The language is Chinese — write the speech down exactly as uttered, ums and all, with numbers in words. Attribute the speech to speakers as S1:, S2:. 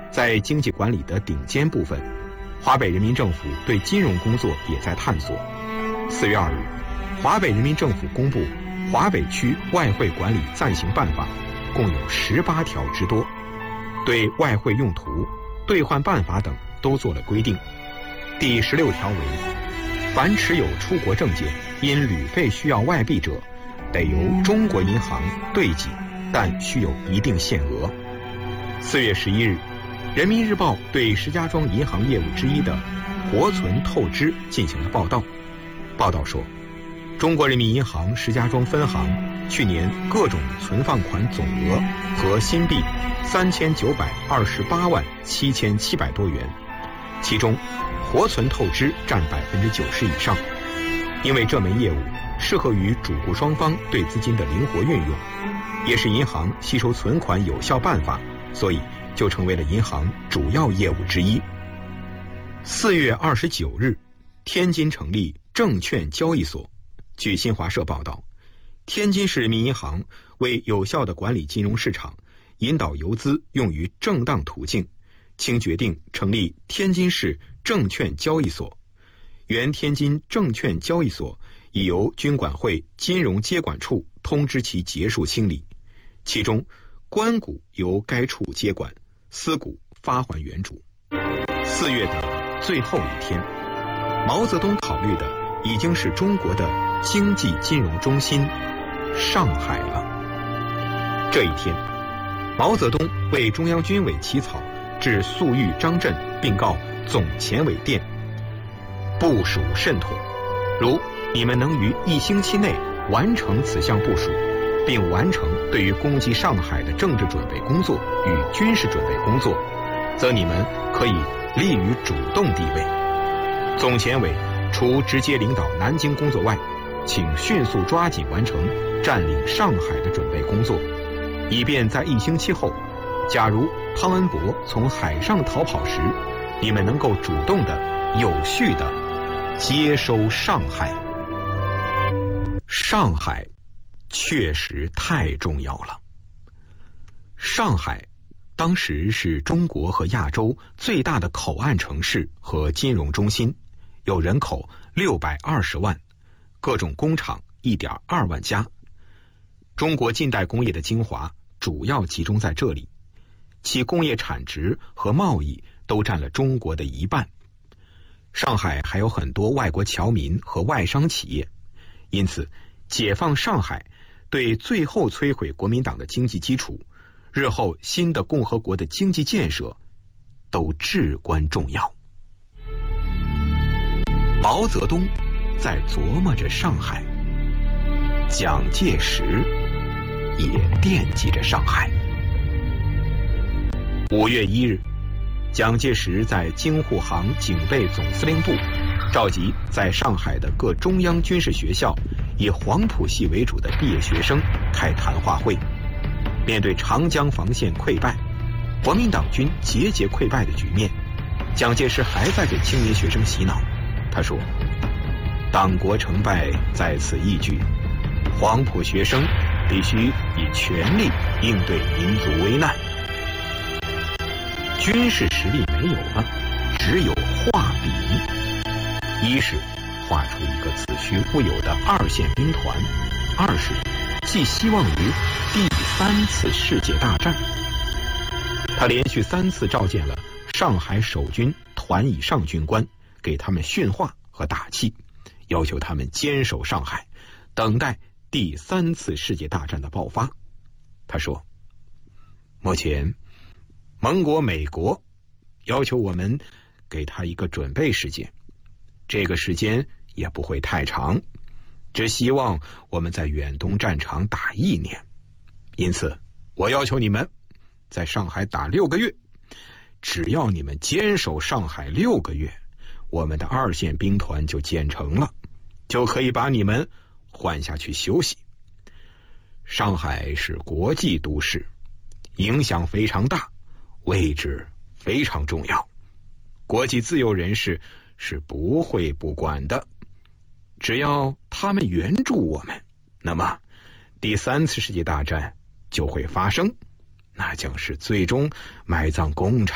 S1: 在经济管理的顶尖部分，华北人民政府对金融工作也在探索。四月二日，华北人民政府公布《华北区外汇管理暂行办法》，共有十八条之多，对外汇用途、兑换办法等都做了规定。第十六条为：凡持有出国证件，因旅费需要外币者，得由中国银行兑给，但需有一定限额。四月十一日，人民日报对石家庄银行业务之一的活存透支进行了报道。报道说，中国人民银行石家庄分行去年各种存放款总额和新币三千九百二十八万七千七百多元，其中活存透支占百分之九十以上。因为这门业务适合于主顾双方对资金的灵活运用，也是银行吸收存款有效办法，所以就成为了银行主要业务之一。四月二十九日，天津成立证券交易所。据新华社报道，天津市人民银行为有效地管理金融市场，引导游资用于正当途径，经决定成立天津市证券交易所。原天津证券交易所已由军管会金融接管处通知其结束清理，其中官股由该处接管，私股发还原主。四月的最后一天，毛泽东考虑的已经是中国的经济金融中心上海了。这一天，毛泽东为中央军委起草致粟裕、张震，并告总前委电：部署甚妥，如你们能于一星期内完成此项部署，并完成对于攻击上海的政治准备工作与军事准备工作，则你们可以立于主动地位。总前委除直接领导南京工作外，请迅速抓紧完成占领上海的准备工作，以便在一星期后，假如汤恩伯从海上逃跑时，你们能够主动的、有序的接收上海。上海确实太重要了。上海当时是中国和亚洲最大的口岸城市和金融中心，有人口六百二十万，各种工厂 一点二万家。中国近代工业的精华主要集中在这里，其工业产值和贸易都占了中国的一半。上海还有很多外国侨民和外商企业，因此解放上海对最后摧毁国民党的经济基础，日后新的共和国的经济建设都至关重要。毛泽东在琢磨着上海，蒋介石也惦记着上海。五月一日，蒋介石在京沪杭警备总司令部召集在上海的各中央军事学校以黄埔系为主的毕业学生开谈话会。面对长江防线溃败、国民党军节节溃败的局面，蒋介石还在给青年学生洗脑。他说，党国成败在此一举，黄埔学生必须以全力应对民族危难。军事实力没有了，只有画笔。一是画出一个子虚乌有的二线兵团，二是寄希望于第三次世界大战。他连续三次召见了上海守军团以上军官，给他们训话和打气，要求他们坚守上海，等待第三次世界大战的爆发。他说，目前盟国美国要求我们给他一个准备时间，这个时间也不会太长，只希望我们在远东战场打一年。因此我要求你们在上海打六个月，只要你们坚守上海六个月，我们的二线兵团就建成了，就可以把你们换下去休息。上海是国际都市，影响非常大，位置非常重要，国际自由人士是不会不管的。只要他们援助我们，那么第三次世界大战就会发生，那将是最终埋葬共产